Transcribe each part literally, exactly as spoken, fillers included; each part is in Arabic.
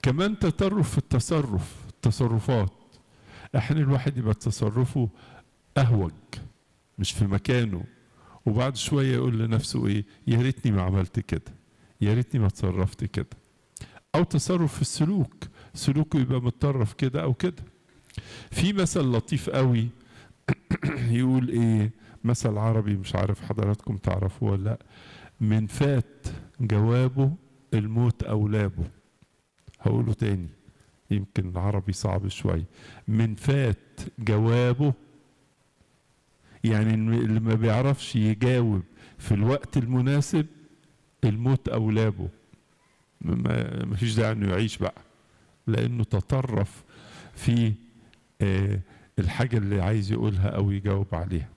كمان تطرف في التصرف، التصرفات. احيانا الواحد يبقى تصرفه اهوج، مش في مكانه، وبعد شويه يقول لنفسه ايه، يا ريتني ما عملت كده، يا ريتني ما تصرفت كده. او تصرف في السلوك، سلوكه يبقى متطرف كده او كده. في مثل لطيف قوي يقول ايه، مثل عربي مش عارف حضراتكم تعرفوه ولا لا: من فات جوابه الموت اولابه. هقوله تاني، يمكن العربي صعب شوي. من فات جوابه، يعني اللي ما بيعرفش يجاوب في الوقت المناسب الموت اولابه. ما فيش داعي انه يعيش بقى، لانه تطرف في آه الحاجة اللي عايز يقولها او يجاوب عليها.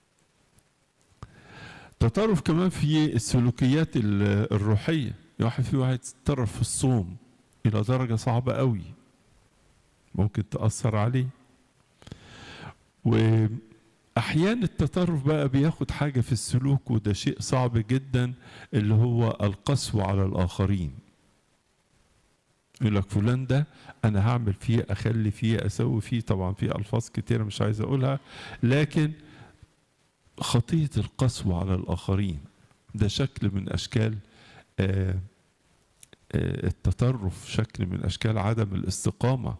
تطرف كمان في السلوكيات الروحية. واحد في واحد تطرف في الصوم الى درجة صعبة قوي، ممكن تأثر عليه. واحيانا التطرف بقى بياخد حاجة في السلوك، وده شيء صعب جدا، اللي هو القسوة على الاخرين. يقول لك فلان ده انا هعمل فيه، اخلي فيه، اسوي فيه. طبعا في الفاظ كتيرة مش عايز اقولها، لكن خطية القسوة على الاخرين ده شكل من اشكال آه آه التطرف، شكل من اشكال عدم الاستقامة.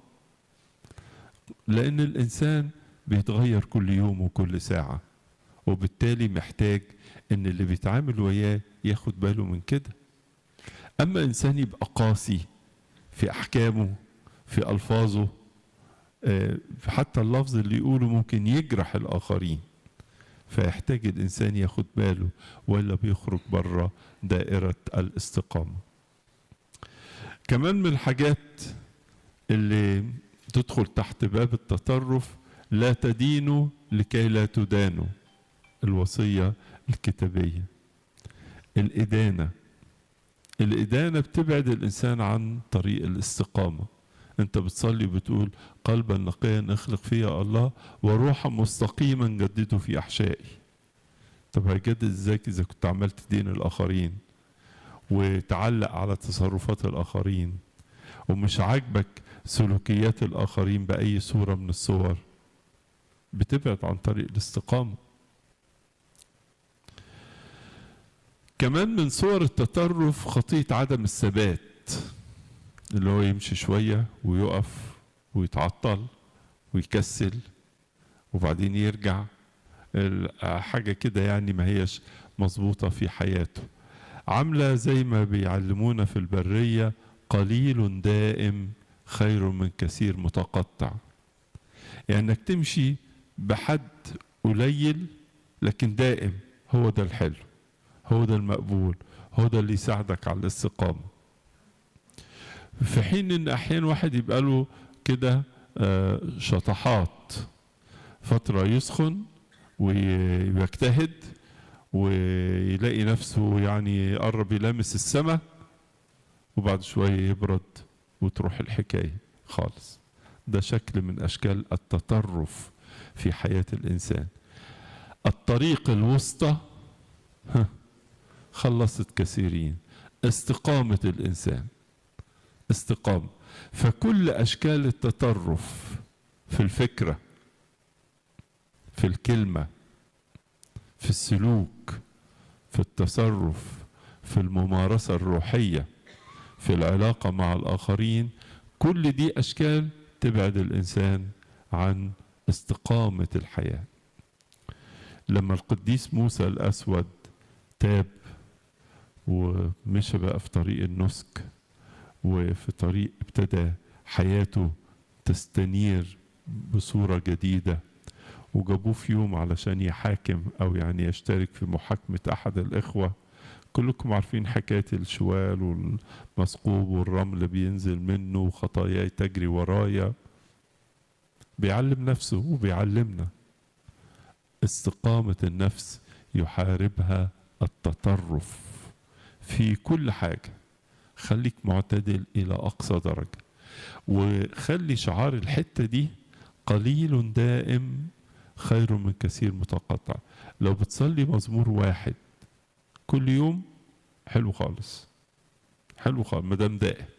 لان الانسان بيتغير كل يوم وكل ساعة، وبالتالي محتاج ان اللي بيتعامل وياه ياخد باله من كده. اما انسان يبقى قاسي في احكامه، في الفاظه، حتى اللفظ اللي يقوله ممكن يجرح الاخرين، فيحتاج الانسان ياخد باله، ولا بيخرج بره دائرة الاستقامة. كمان من الحاجات اللي تدخل تحت باب التطرف: لا تدينوا لكي لا تدانوا، الوصية الكتابية. الإدانة، الإدانة بتبعد الإنسان عن طريق الاستقامة. أنت بتصلي بتقول: قلبا نقيا اخلق فيا الله، وروحا مستقيما جدده في أحشائي. طب هيجدد ازاي إذا كنت عمال تدين الآخرين وتعلق على تصرفات الآخرين، ومش عاجبك سلوكيات الآخرين بأي صورة من الصور؟ بتبعد عن طريق الاستقامة. كمان من صور التطرف خطية عدم الثبات، اللي هو يمشي شوية ويقف ويتعطل ويكسل وبعدين يرجع، حاجة كده يعني ما هيش مظبوطة في حياته. عاملة زي ما بيعلمونا في البرية: قليل دائم خير من كثير متقطع. يعني انك تمشي بحد قليل لكن دائم، هو ده الحلو، هو ده المقبول، هو ده اللي يساعدك على الاستقامة. في حين ان احيانا واحد يبقى له كده شطحات، فترة يسخن ويجتهد ويلاقي نفسه يعني قرب يلامس السماء، وبعد شوية يبرد وتروح الحكاية خالص. ده شكل من اشكال التطرف في حياة الانسان. الطريق الوسطى خلصت كثيرين. استقامة الانسان، استقامة. فكل اشكال التطرف في الفكرة، في الكلمة، في السلوك، في التصرف، في الممارسة الروحية، في العلاقة مع الآخرين، كل دي أشكال تبعد الإنسان عن استقامة الحياة. لما القديس موسى الأسود تاب ومشى بقى في طريق النسك، وفي طريق ابتدى حياته تستنير بصورة جديدة، وجابوه في يوم علشان يحاكم او يعني يشترك في محاكمة احد الاخوة. كلكم عارفين حكاية الشوال والمثقوب والرمل بينزل منه وخطاياي تجري ورايا. بيعلم نفسه وبيعلمنا استقامة النفس يحاربها التطرف في كل حاجة. خليك معتدل الى اقصى درجة، وخلي شعار الحتة دي: قليل دائم خير من كثير متقطع. لو بتصلي مزمور واحد كل يوم حلو خالص، حلو خالص مدام دائم.